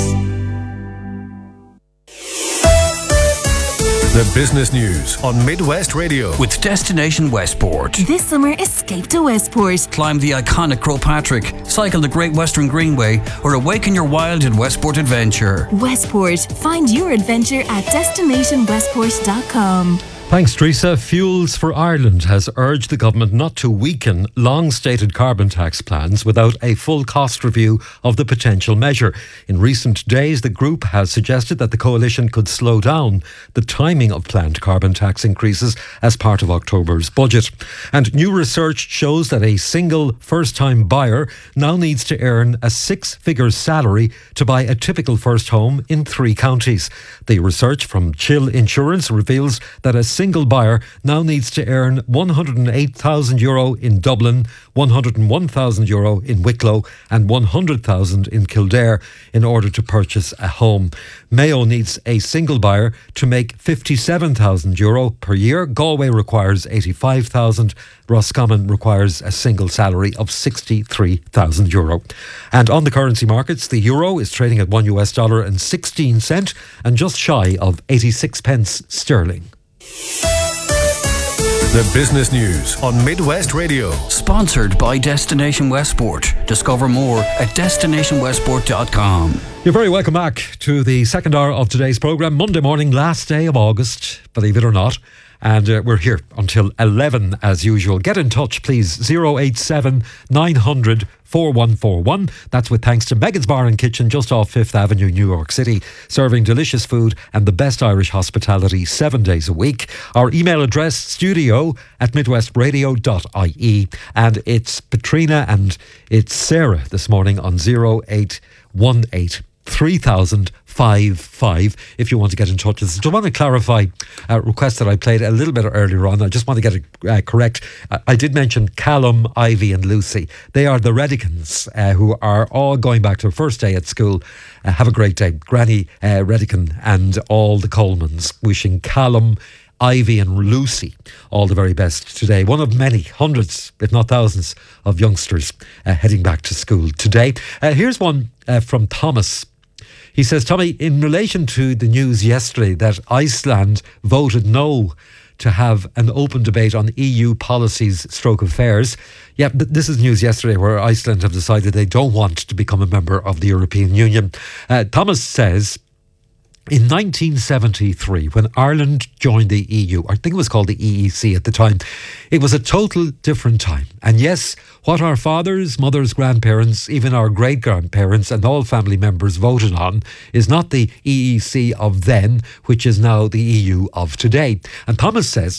The business news on Midwest Radio with Destination Westport. This summer, escape to Westport. Climb the iconic Croagh Patrick, cycle the Great Western Greenway, or awaken your wild in Westport Adventure. Westport. Find your adventure at destination westport dot com. Thanks, Teresa. Fuels for Ireland has urged the government not to weaken long-stated carbon tax plans without a full cost review of the potential measure. In recent days, the group has suggested that the coalition could slow down the timing of planned carbon tax increases as part of October's budget. And new research shows that a single first-time buyer now needs to earn a six-figure salary to buy a typical first home in three counties. The research from Chill Insurance reveals that a single buyer now needs to earn one hundred eight thousand euro in Dublin, one hundred one thousand euro in Wicklow and one hundred thousand in Kildare in order to purchase a home. Mayo needs a single buyer to make fifty-seven thousand euro per year. Galway requires eighty-five thousand. Roscommon requires a single salary of sixty-three thousand euro. And on the currency markets, the euro is trading at one U S dollar and sixteen cent and just shy of eighty-six pence sterling. The business news on Midwest Radio. Sponsored by Destination Westport. Discover more at destination westport dot com. You're very welcome back to the second hour of today's programme. Monday morning, last day of August, believe it or not. And uh, we're here until eleven as usual. Get in touch, please. oh eight seven, nine hundred, four one four one. That's with thanks to Megan's Bar and Kitchen just off Fifth Avenue, New York City, serving delicious food and the best Irish hospitality seven days a week. Our email address, studio at midwest radio dot I E. And it's Patrina and it's Sarah this morning on oh eight one eight, three thousand five five if you want to get in touch with us. I want to clarify a request that I played a little bit earlier on. I just want to get it uh, correct. I, I did mention Callum, Ivy and Lucy. They are the Redicans uh, who are all going back to their first day at school. Uh, have a great day. Granny uh, Redican and all the Colemans wishing Callum, Ivy and Lucy all the very best today. One of many, hundreds, if not thousands, of youngsters uh, heading back to school today. Uh, here's one uh, from Thomas. He says, Tommy, in relation to the news yesterday that Iceland voted no to have an open debate on E U policies stroke affairs. Yeah, th- this is news yesterday where Iceland have decided they don't want to become a member of the European Union. Uh, Thomas says, in nineteen seventy-three, when Ireland joined the E U, I think it was called the E E C at the time, it was a total different time. And yes, what our fathers, mothers, grandparents, even our great-grandparents and all family members voted on is not the E E C of then, which is now the E U of today. And Thomas says,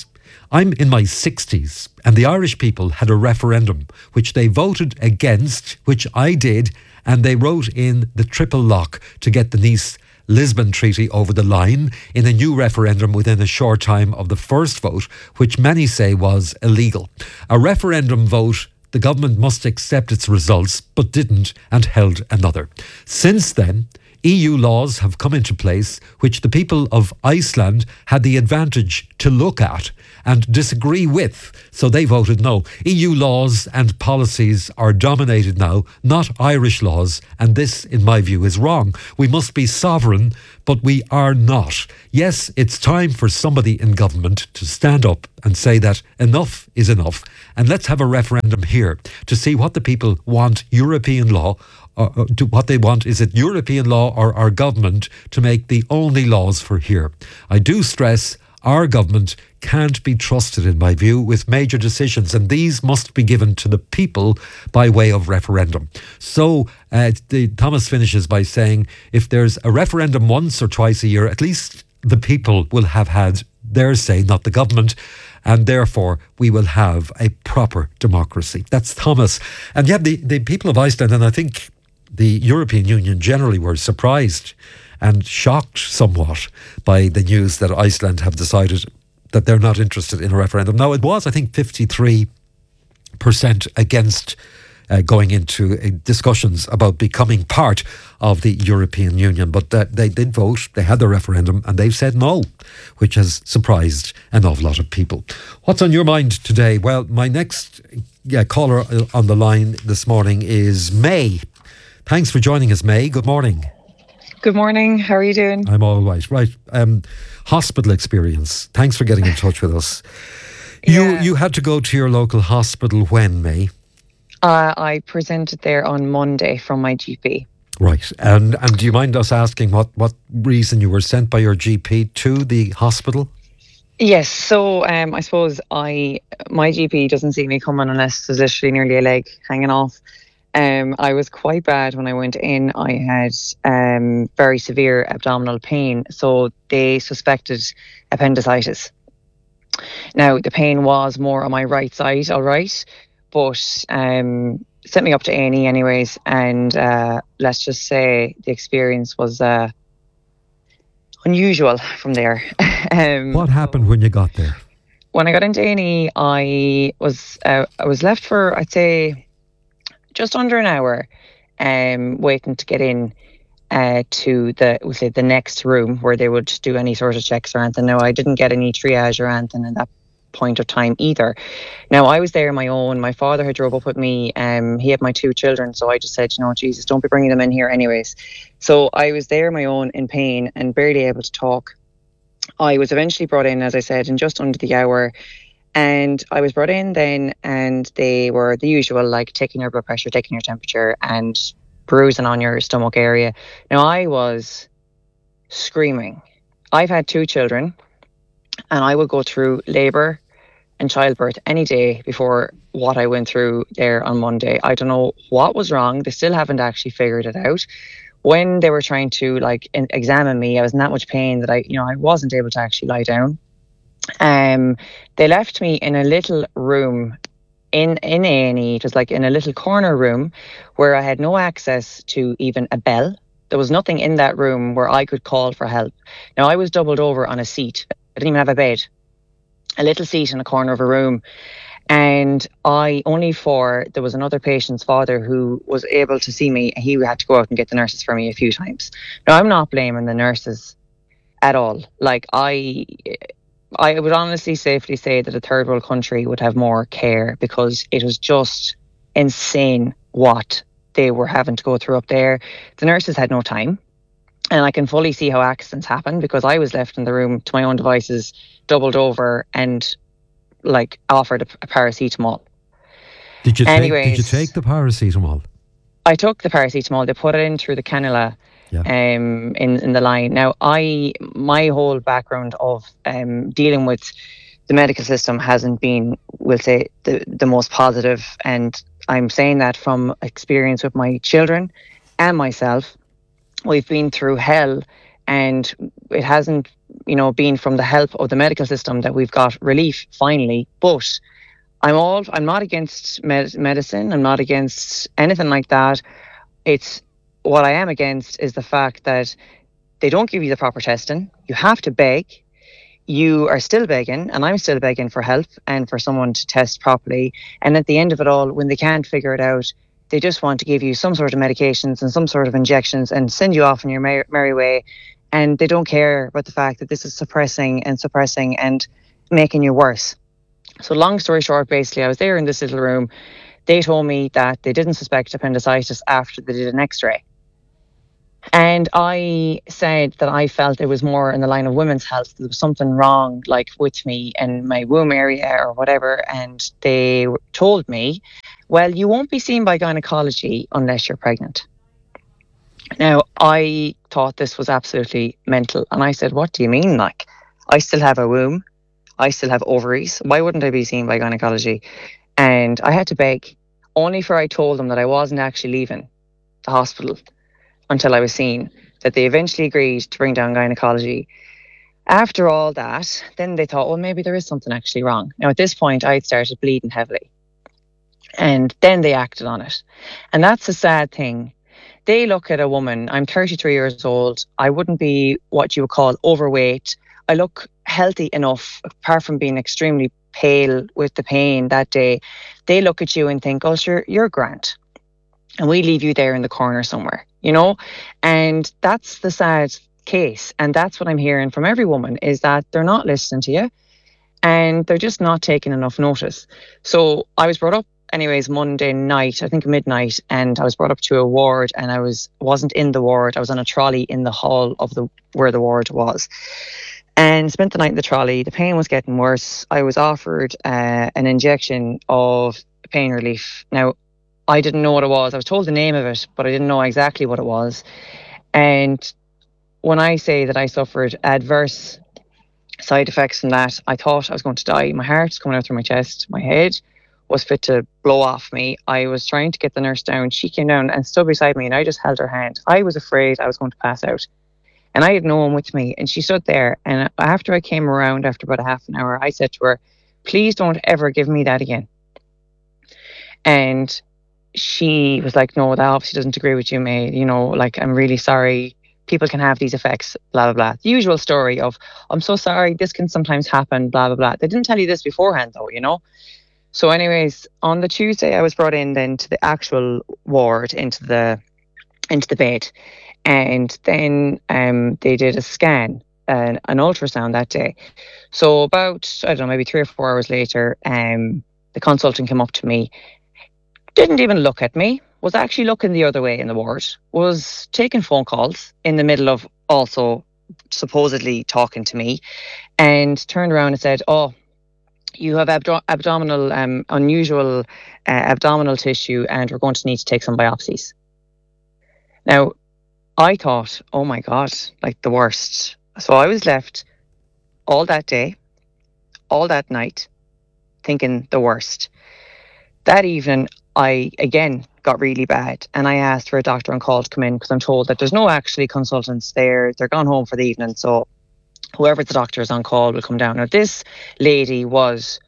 I'm in my sixties, and the Irish people had a referendum which they voted against, which I did, and they wrote in the triple lock to get the Nice-Lisbon Treaty over the line in a new referendum within a short time of the first vote, which many say was illegal. A referendum vote, the government must accept its results, but didn't, and held another. Since then, E U laws have come into place which the people of Iceland had the advantage to look at and disagree with, so they voted no. E U laws and policies are dominated now, not Irish laws, and this, in my view, is wrong. We must be sovereign, but we are not. Yes, it's time for somebody in government to stand up and say that enough is enough, and let's have a referendum here to see what the people want European law. Uh, to what they want, is it European law or our government to make the only laws for here? I do stress our government can't be trusted, in my view, with major decisions, and these must be given to the people by way of referendum. So uh, the, Thomas finishes by saying, if there's a referendum once or twice a year, at least the people will have had their say, not the government, and therefore we will have a proper democracy. That's Thomas. And yeah, the, the people of Iceland, and I think the European Union generally, were surprised and shocked somewhat by the news that Iceland have decided that they're not interested in a referendum. Now, it was, I think, fifty-three percent against uh, going into uh, discussions about becoming part of the European Union, but uh, they did vote, they had their referendum, and they've said no, which has surprised an awful lot of people. What's on your mind today? Well, my next yeah, caller on the line this morning is May. Thanks for joining us, May. Good morning. Good morning. How are you doing? I'm all right. Right. Um, hospital experience. Thanks for getting in touch with us. You Yeah. you had to go to your local hospital when, May? Uh, I presented there on Monday from my G P. Right. And and do you mind us asking what, what reason you were sent by your G P to the hospital? Yes. So um, I suppose I my G P doesn't see me coming unless there's literally nearly a leg hanging off. Um, I was quite bad when I went in. I had um, very severe abdominal pain, so they suspected appendicitis. Now, the pain was more on my right side, all right, but um, sent me up to A and E anyways, and uh, let's just say the experience was uh, unusual from there. um, What happened when you got there? When I got into A and E, I was uh, I was left for, I'd say, just under an hour, um, waiting to get in uh, to the we'll say the next room where they would do any sort of checks or anything. No, I didn't get any triage or anything at that point of time either. Now, I was there on my own. My father had drove up with me. Um, he had my two children, so I just said, you know, Jesus, don't be bringing them in here anyways. So I was there on my own in pain and barely able to talk. I was eventually brought in, as I said, in just under the hour. And I was brought in then, and they were the usual, like taking your blood pressure, taking your temperature, and bruising on your stomach area. Now, I was screaming. I've had two children, and I would go through labour and childbirth any day before what I went through there on Monday. I don't know what was wrong. They still haven't actually figured it out. When they were trying to like in- examine me, I was in that much pain that I, you know, I wasn't able to actually lie down. Um, they left me in a little room in in A and E. It was like in a little corner room where I had no access to even a bell. There was nothing in that room where I could call for help. Now, I was doubled over on a seat. I didn't even have a bed. A little seat in a corner of a room. And I only for, there was another patient's father who was able to see me. He had to go out and get the nurses for me a few times. Now, I'm not blaming the nurses at all. Like, I... I would honestly safely say that a third world country would have more care, because it was just insane what they were having to go through up there. The nurses had no time, and I can fully see how accidents happen, because I was left in the room to my own devices, doubled over, and like offered a, a paracetamol. Did you Anyways, take, did you take the paracetamol? I took the paracetamol. They put it in through the cannula. Yeah. Um, in, in the line. Now, I my whole background of um, dealing with the medical system hasn't been, we'll say, the, the most positive, and I'm saying that from experience with my children and myself. We've been through hell and it hasn't, you know, been from the help of the medical system that we've got relief finally. But I'm all, I'm not against med- medicine. I'm not against anything like that. It's, what I am against is the fact that they don't give you the proper testing. You have to beg. You are still begging, and I'm still begging for help and for someone to test properly. And at the end of it all, when they can't figure it out, they just want to give you some sort of medications and some sort of injections and send you off on your mer- merry way. And they don't care about the fact that this is suppressing and suppressing and making you worse. So long story short, basically, I was there in this little room. They told me that they didn't suspect appendicitis after they did an x-ray. And I said that I felt it was more in the line of women's health. There was something wrong, like with me and my womb area or whatever. And they told me, well, you won't be seen by gynecology unless you're pregnant. Now, I thought this was absolutely mental. And I said, what do you mean? Like, I still have a womb. I still have ovaries. Why wouldn't I be seen by gynecology? And I had to beg, only for I told them that I wasn't actually leaving the hospital until I was seen, that they eventually agreed to bring down gynecology. After all that, then they thought, well, maybe there is something actually wrong. Now, at this point, I had started bleeding heavily. And then they acted on it. And that's a sad thing. They look at a woman, I'm thirty-three years old, I wouldn't be what you would call overweight. I look healthy enough, apart from being extremely pale with the pain that day. They look at you and think, oh, sure, you're grand. And we leave you there in the corner somewhere, you know? And that's the sad case. And that's what I'm hearing from every woman, is that they're not listening to you and they're just not taking enough notice. So I was brought up anyways Monday night, I think midnight, and I was brought up to a ward, and I was, wasn't in the ward. I was on a trolley in the hall of the where the ward was. And spent the night in the trolley. The pain was getting worse. I was offered uh, an injection of pain relief. Now, I didn't know what it was. I was told the name of it, but I didn't know exactly what it was. And when I say that I suffered adverse side effects from that, I thought I was going to die. My heart was coming out through my chest. My head was fit to blow off me. I was trying to get the nurse down. She came down and stood beside me, and I just held her hand. I was afraid I was going to pass out. And I had no one with me. And she stood there. And after I came around, after about a half an hour, I said to her, please don't ever give me that again. And she was like, no, that obviously doesn't agree with you, May. You know, like, I'm really sorry. People can have these effects, blah, blah, blah. The usual story of, I'm so sorry, this can sometimes happen, blah, blah, blah. They didn't tell you this beforehand, though, you know. So anyways, on the Tuesday, I was brought in then to the actual ward, into the into the bed. And then um, they did a scan, an, an ultrasound that day. So about, I don't know, maybe three or four hours later, um, the consultant came up to me, didn't even look at me, was actually looking the other way in the ward, was taking phone calls in the middle of also supposedly talking to me, and turned around and said, oh, you have abdo- abdominal, um, unusual uh, abdominal tissue, and we're going to need to take some biopsies. Now, I thought, oh my God, like the worst. So I was left all that day, all that night, thinking the worst. That evening, I again got really bad, and I asked for a doctor on call to come in, because I'm told that there's no actually consultants there. They're gone home for the evening, so whoever the doctor is on call will come down. Now, this lady was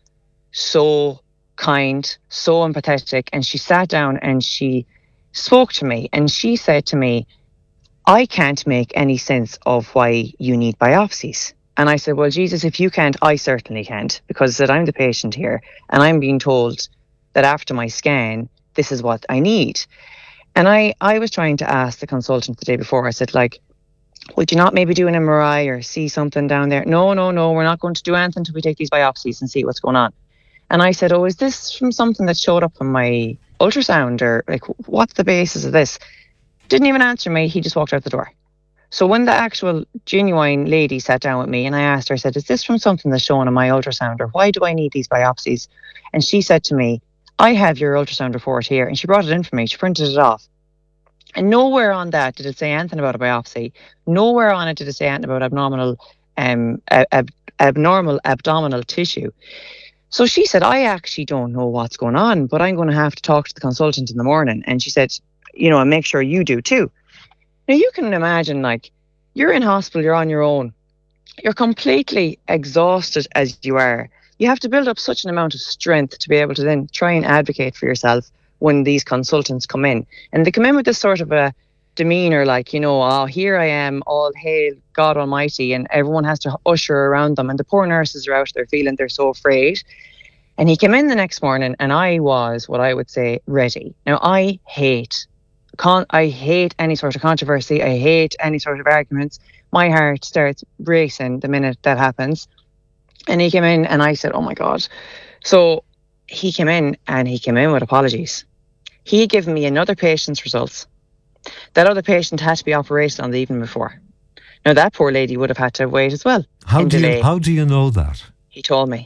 so kind, so empathetic, and she sat down and she spoke to me, and she said to me, I can't make any sense of why you need biopsies. And I said, well, Jesus, if you can't, I certainly can't, because that I'm the patient here, and I'm being told that after my scan, this is what I need. And I, I was trying to ask the consultant the day before, I said, like, would you not maybe do an M R I or see something down there? No, no, no, we're not going to do anything until we take these biopsies and see what's going on. And I said, oh, is this from something that showed up on my ultrasound, or like, what's the basis of this? Didn't even answer me. He just walked out the door. So when the actual genuine lady sat down with me and I asked her, I said, is this from something that's shown on my ultrasound, or why do I need these biopsies? And she said to me, I have your ultrasound report here. And she brought it in for me. She printed it off. And nowhere on that did it say anything about a biopsy. Nowhere on it did it say anything about abnormal, um, ab- abnormal abdominal tissue. So she said, I actually don't know what's going on, but I'm going to have to talk to the consultant in the morning. And she said, you know, and make sure you do too. Now, you can imagine, like, you're in hospital, you're on your own. You're completely exhausted as you are. You have to build up such an amount of strength to be able to then try and advocate for yourself when these consultants come in. And they come in with this sort of a demeanour like, you know, oh, here I am, all hail God Almighty, and everyone has to usher around them. And the poor nurses are out there feeling they're so afraid. And he came in the next morning and I was, what I would say, ready. Now, I hate, con- I hate any sort of controversy. I hate any sort of arguments. My heart starts racing the minute that happens. And he came in and I said, oh my God. So he came in and he came in with apologies. He had given me another patient's results. That other patient had to be operated on the evening before. Now, that poor lady would have had to wait as well. How do delay. you, how do you know that? He told me.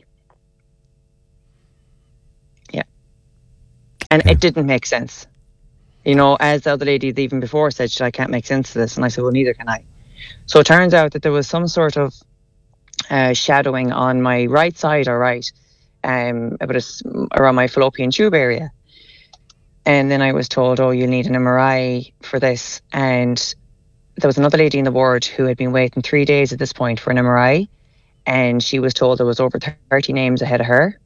Yeah. And okay. It didn't make sense. You know, as the other lady the evening before said, I can't make sense of this. And I said, well, neither can I. So it turns out that there was some sort of uh, shadowing on my right side, or right, um, about a, around my fallopian tube area. And then I was told, oh, you'll need an M R I for this. And there was another lady in the ward who had been waiting three days at this point for an M R I. And she was told there was over thirty names ahead of her.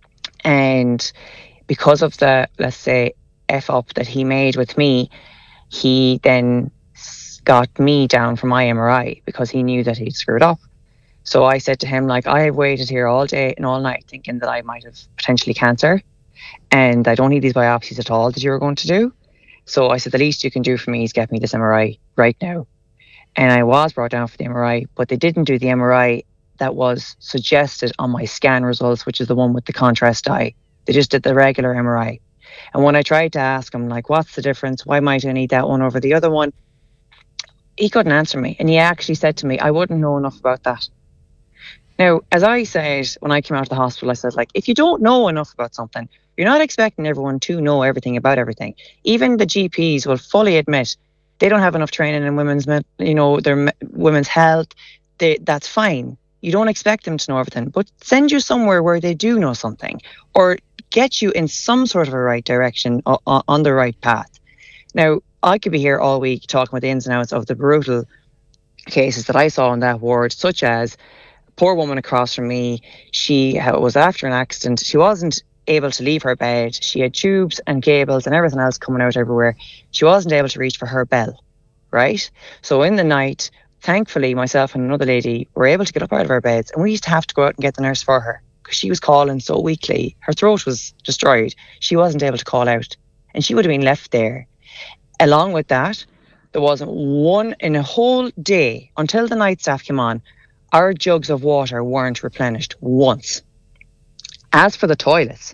And because of the, let's say, F-up that he made with me, he then got me down for my M R I because he knew that he'd screwed up. So I said to him, like, I have waited here all day and all night thinking that I might have potentially cancer. And I don't need these biopsies at all that you were going to do. So I said, the least you can do for me is get me this M R I right now. And I was brought down for the M R I, but they didn't do the M R I that was suggested on my scan results, which is the one with the contrast dye. They just did the regular M R I. And when I tried to ask him, like, what's the difference? Why might I need that one over the other one? He couldn't answer me. And he actually said to me, I wouldn't know enough about that. Now, as I said, when I came out of the hospital, I said, like, if you don't know enough about something, you're not expecting everyone to know everything about everything. Even the G Ps will fully admit they don't have enough training in women's, you know, their women's health. They, that's fine. You don't expect them to know everything, but send you somewhere where they do know something, or get you in some sort of a right direction, o- on the right path. Now, I could be here all week talking about the ins and outs of the brutal cases that I saw in that ward, such as a poor woman across from me. She was after an accident. She wasn't able to leave her bed. She had tubes and cables and everything else coming out everywhere. She wasn't able to reach for her bell, right? So in the night, thankfully, myself and another lady were able to get up out of our beds, and we used to have to go out and get the nurse for her because she was calling so weakly. Her throat was destroyed. She wasn't able to call out, and she would have been left there. Along with that, there wasn't one in a whole day until the night staff came on. Our jugs of water weren't replenished once. As for the toilets,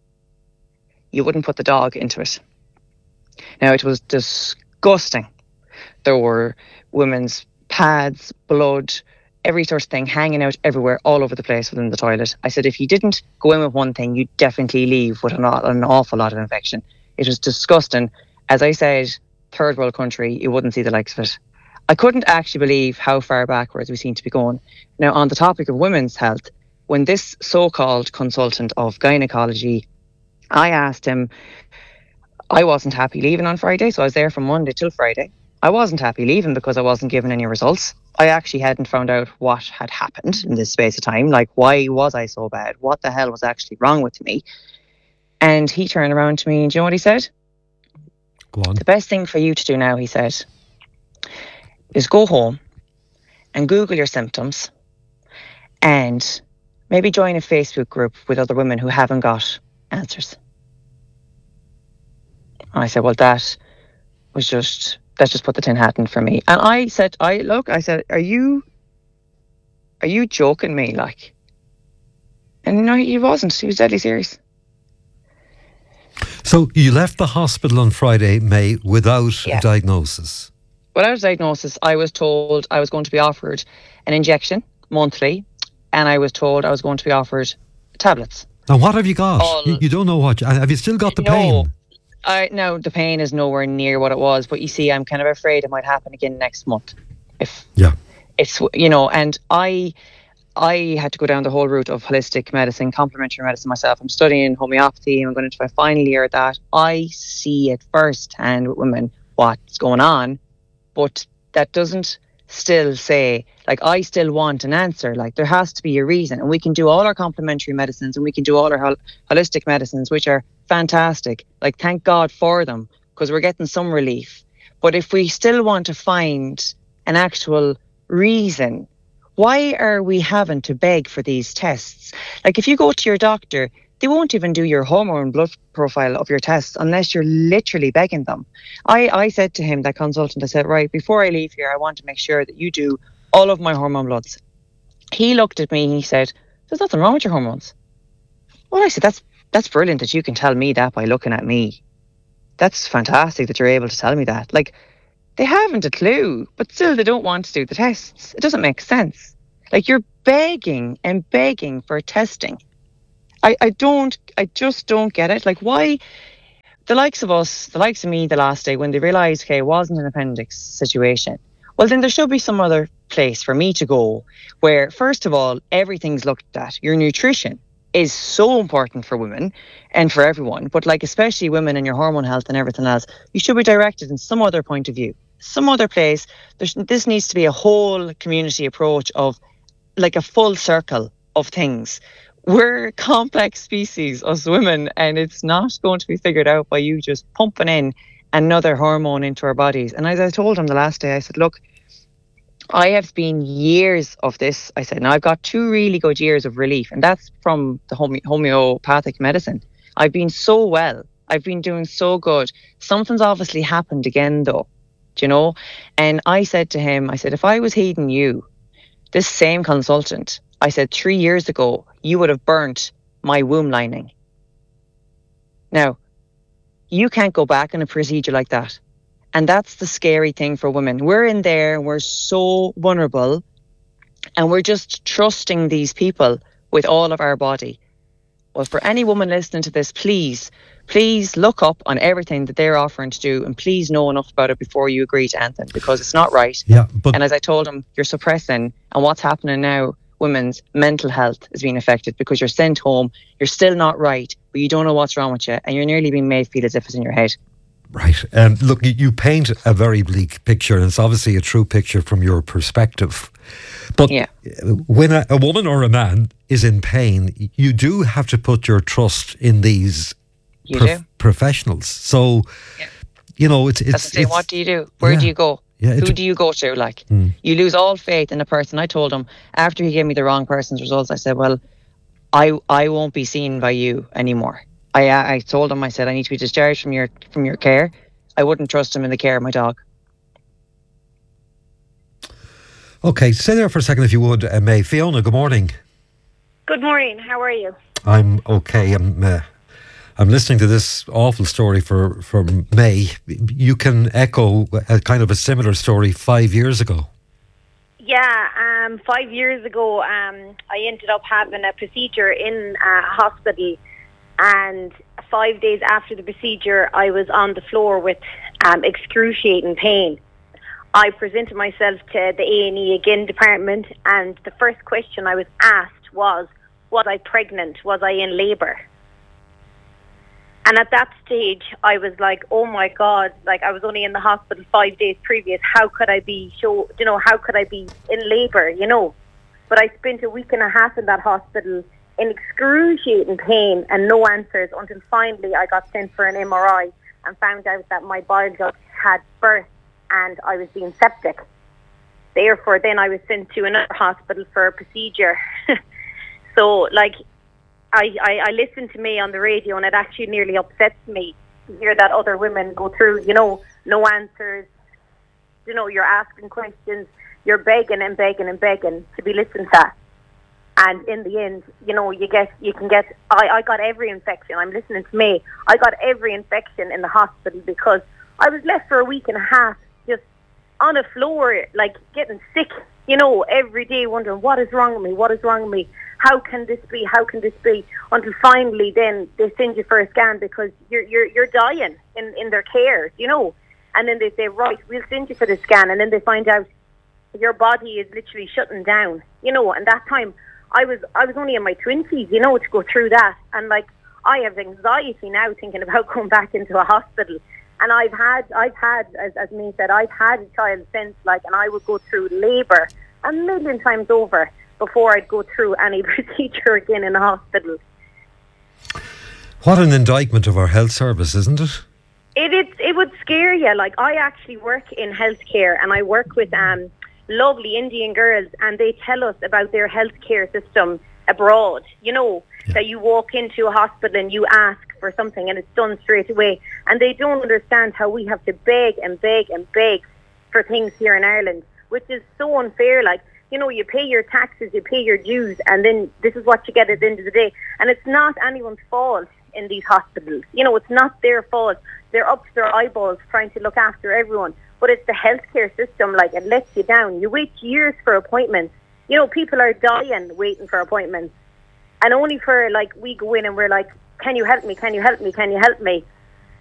you wouldn't put the dog into it. Now, it was disgusting. There were women's pads, blood, every sort of thing hanging out everywhere, all over the place within the toilet. I said, if you didn't go in with one thing, you'd definitely leave with an, an awful lot of infection. It was disgusting. As I said, third world country, you wouldn't see the likes of it. I couldn't actually believe how far backwards we seem to be going. Now, on the topic of women's health, when this so-called consultant of gynecology, I asked him, I wasn't happy leaving on Friday, so I was there from Monday till Friday. I wasn't happy leaving because I wasn't given any results. I actually hadn't found out what had happened in this space of time. Like, why was I so bad? What the hell was actually wrong with me? And he turned around to me and do you know what he said? Go on. The best thing for you to do now, he said, is go home and Google your symptoms and maybe join a Facebook group with other women who haven't got answers. And I said, well, that was just, let's just put the tin hat in for me. And I said, I look, I said, are you, are you joking me? Like, and no, he wasn't. He was deadly serious. So you left the hospital on Friday, May, without Yeah. a diagnosis. Without a diagnosis, I was told I was going to be offered an injection monthly, and I was told I was going to be offered tablets. Now, what have you got? All- you, you don't know what. Have you still got the No. pain? I no, the pain is nowhere near what it was, but you see, I'm kind of afraid it might happen again next month. If Yeah. it's, you know, and I, I had to go down the whole route of holistic medicine, complementary medicine myself. I'm studying homeopathy, and I'm going into my final year of that. I see it firsthand with women what's going on, but that doesn't still say, like, I still want an answer. Like, there has to be a reason. And we can do all our complementary medicines and we can do all our hol- holistic medicines, which are fantastic. Like, thank God for them, because we're getting some relief. But if we still want to find an actual reason, why are we having to beg for these tests? Like, if you go to your doctor, they won't even do your hormone blood profile of your tests unless you're literally begging them. I, I said to him, that consultant, I said, right, before I leave here, I want to make sure that you do all of my hormone bloods. He looked at me and he said, there's nothing wrong with your hormones. Well, I said, that's that's brilliant that you can tell me that by looking at me. That's fantastic that you're able to tell me that. Like, they haven't a clue, but still they don't want to do the tests. It doesn't make sense. Like, you're begging and begging for testing. I, I don't, I just don't get it. Like, why, the likes of us, the likes of me the last day, when they realised, okay, it wasn't an appendix situation, well, then there should be some other place for me to go where, first of all, everything's looked at. Your nutrition is so important for women and for everyone, but like, especially women and your hormone health and everything else, you should be directed in some other point of view, some other place. There's, this needs to be a whole community approach of, like, a full circle of things. We're a complex species, us women, and it's not going to be figured out by you just pumping in another hormone into our bodies. And as I told him the last day, I said, look, I have been years of this. I said, now I've got two really good years of relief, and that's from the home- homeopathic medicine. I've been so well. I've been doing so good. Something's obviously happened again, though, do you know? And I said to him, I said, if I was heeding you, this same consultant, I said, three years ago, you would have burnt my womb lining. Now, you can't go back on a procedure like that. And that's the scary thing for women. We're in there and we're so vulnerable and we're just trusting these people with all of our body. Well, for any woman listening to this, please, please look up on everything that they're offering to do, and please know enough about it before you agree to anything, because it's not right. Yeah, but and as I told him, you're suppressing, and what's happening now, women's mental health is being affected because you're sent home, you're still not right, but you don't know what's wrong with you, and you're nearly being made feel as if it's in your head. Right. Um, look, you, you paint a very bleak picture, and it's obviously a true picture from your perspective. But yeah. when a, a woman or a man is in pain, you do have to put your trust in these you prof- do. professionals. So, yeah. you know, it's... it's, That's the same. it's what do you do? Where yeah. do you go? Yeah, Who do you go to? Like, mm. you lose all faith in a person. I told him, after he gave me the wrong person's results, I said, well, I I won't be seen by you anymore. I I told him, I said, I need to be discharged from your from your care. I wouldn't trust him in the care of my dog. Okay, stay there for a second if you would, uh, May. Fiona, good morning. Good morning. How are you? I'm okay. I'm uh, I'm listening to this awful story for, for May. You can echo a kind of a similar story five years ago. Yeah, um, five years ago, um, I ended up having a procedure in a hospital, and five days after the procedure, I was on the floor with um, excruciating pain. I presented myself to the A and E again department, and the first question I was asked was, was I pregnant? Was I in labour? And at that stage, I was like, oh my God, like I was only in the hospital five days previous. How could I be, show, you know, how could I be in labour, you know? But I spent a week and a half in that hospital in excruciating pain and no answers until finally I got sent for an M R I and found out that my bile duct had burst and I was being septic. Therefore, then I was sent to another hospital for a procedure. So, like, I, I, I listened to me on the radio, and it actually nearly upsets me to hear that other women go through, you know, no answers. You know, you're asking questions, you're begging and begging and begging to be listened to. And in the end, you know, you get, you can get, I, I got every infection. I'm listening to me. I got every infection in the hospital because I was left for a week and a half just on the floor, like getting sick, you know, every day wondering what is wrong with me, what is wrong with me. How can this be? How can this be? Until finally, then they send you for a scan because you're you're you're dying in, in their care, you know. And then they say, right, we'll send you for the scan, and then they find out your body is literally shutting down, you know. And that time, I was I was only in my twenties, you know, to go through that. And like, I have anxiety now thinking about going back into a hospital. And I've had, I've had, as, as me said, I've had a child since, like, and I would go through labour a million times over before I'd go through any procedure again in the hospital. What an indictment of our health service, isn't it? It, it, it would scare you. Like, I actually work in healthcare, and I work with um, lovely Indian girls, and they tell us about their healthcare system abroad. You know, yeah. that you walk into a hospital and you ask for something and it's done straight away. And they don't understand how we have to beg and beg and beg for things here in Ireland, which is so unfair. Like, you know, you pay your taxes, you pay your dues, and then this is what you get at the end of the day. And it's not anyone's fault in these hospitals. You know, it's not their fault. They're up to their eyeballs trying to look after everyone. But it's the healthcare system, like, it lets you down. You wait years for appointments. You know, people are dying waiting for appointments. And only for, like, we go in and we're like, can you help me, can you help me, can you help me?